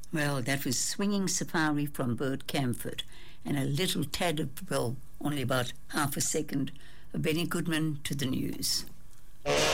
Well, that was Swinging Safari from Bert Camford, and a little tad of, well, only about half a second, of Benny Goodman to the news.